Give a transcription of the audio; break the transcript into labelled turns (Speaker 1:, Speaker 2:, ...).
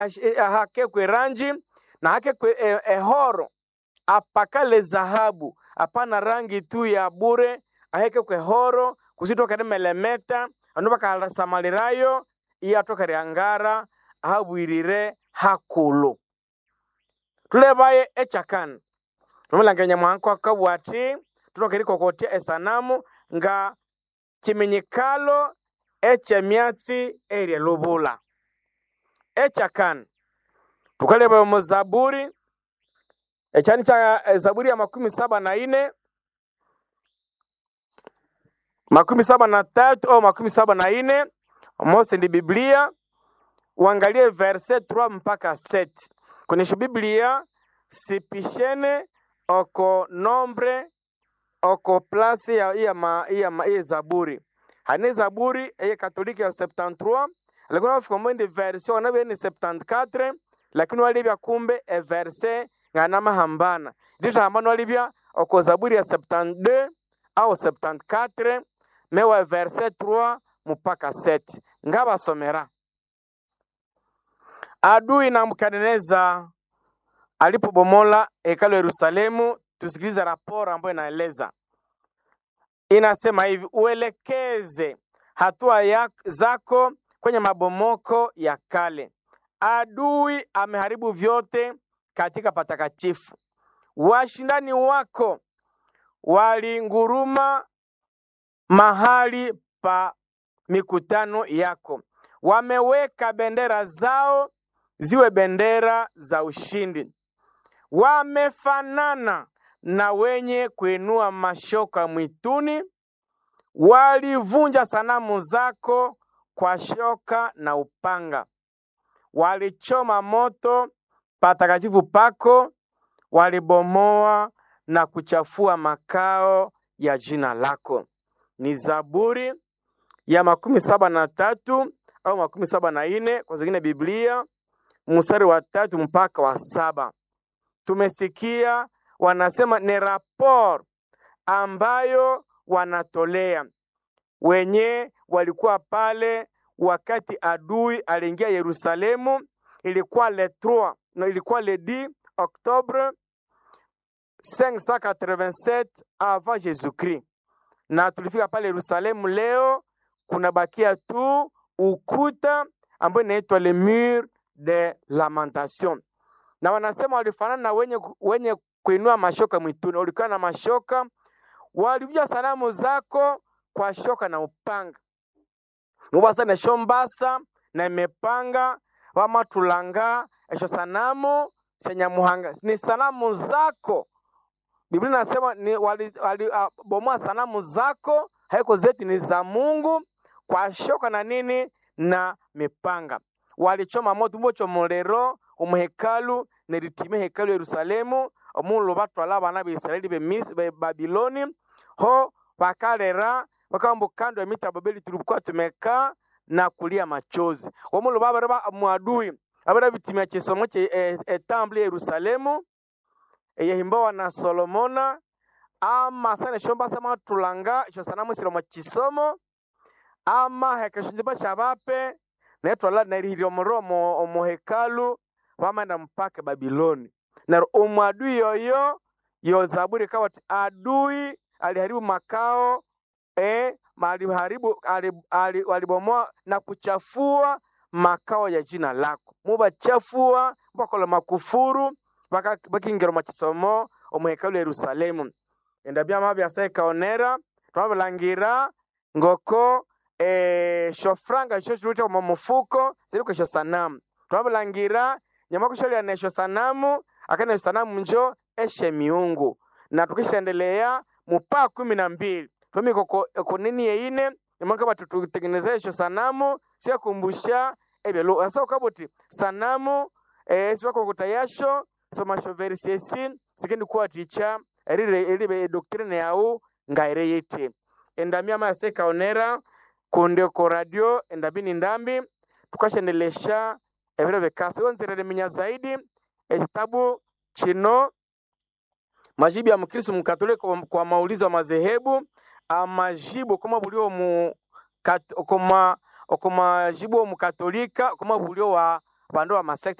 Speaker 1: hake kwe rangi na hake kwe ehoro apakale zahabu apana rangi tu ya bure aheke kwe horo kusitoka melemeta anubaka samalirayo iyatoka riangara ahabwirire hakulu tulebaye echakana nomulanganya mwanko akabwati tulokeri kokotia esanamu nga chiminyikalo echemyatsi eri lubula echakana tukaleba mu Zaburi echani cha Zaburi ya 74 73 au 74 Mose ndi Biblia uangalie verset 3 mpaka 7 kwenye Biblia sipishene oko nombre oko place ya Zaburi hane Zaburi eye katoliki ya 73 lakini wafika mwende version wanabe ni 74 lakini walibya kumbe verset ngana mahambana ndita hambano walibya oko Zaburi ya 72 au 74 mewa verset 3 mpaka 7 ngaba somera adui na Nebukadneza alipobomola hekalu Yerusalemu. Tusikilize raporo ambayo inaeleza, inasema hivi: uelekeze hatua zako kwenye mabomoko ya kale. Adui ameharibu vyote katika patakatifu. Washindani wako walinguruma mahali pa mikutano yako. Wameweka bendera zao ziwe bendera za ushindi. Wamefanana na wenye kuinua mashoka mwituni. Walivunja sanamu zako kwa shoka na upanga. Walichoma moto patakatifu pako. Walibomoa na kuchafua makao ya jina lako. Ni Zaburi ya 73 au 74 kwa zingine Biblia, mstari wa 3 mpaka wa 7. Tumesikia wanasema ni rapport ambayo wanatolea wenye walikuwa pale wakati adui aliingia Yerusalemu. Ilikuwa le 3 no, ilikuwa le 10 Octobre 587 avant Jésus-Christ. Na tulifika pale Yerusalemu. Leo kuna bakia tu ukuta ambao inaitwa le mur de lamentation. Na wanasema walifanana na wenye kuinua mashoka mwituni. Walikuwa na mashoka, walivunja sanamu zako kwa shoka na upanga. Mubasa na shombasa na imepanga wama tulanga esho sanamu senya muhanga. Ni sanamu zako. Biblia inasema ni bomoa sanamu zako, haiko zetu, ni za Mungu, kwa shoka na nini na mipanga. Walichoma moto mbocho molero umuhekalu neritime hekalu Yerusalemu. Omulo batwala abana b'Israeli be Babiloni ho bakalera bakambo kando ya mita Babeli tulikuwa tumeka na kulia machozi. Omulo baba muadui abara bitimia chisomo temple Yerusalemu eyehimbawa na Solomona ama sana shomba sama tulanga icho sanamu silo chisomo ama hekeshunjiba shabape netwala nerihiro moromo omuhekalu wamanda mpaka Babiloni. Na umwadui yoyo yo Zaburi kawa adui aliharibu makao walibomoa na kuchafua makao ya jina lako. Muba chafua bakola makufuru bakingero machisomo omuhekalu Yerusalemu. Endabya mabya sekaonera twabalangira ngoko shofranga shoshurute mu mufuko ziriko sho sanamu. Twabalangira nyamakusholia nesho sanamu akana sanamu njo eshe miungu. Na tukishaendelea mupa 12 twamiko ko nini yeine nyamaka batutengenezea sho sanamu sia kumbusha ebelo asa ukaboti sanamu siwako kutayasho soma sho verse 6 sikendi kwa ticha eribe doctrine yao ngaire yete. Endamia maseka onera kunde ko radio endabini ndambi tukashendelesha ebiro bekasi wonzerere minya zaidi ekitabu chino majibu ya Mkristo Mkatoliki kwa maulizo ya madhehebu. Amajibu kama bulio mu koma majibu wa Mkatolika kama bulio wa bandu wa masekte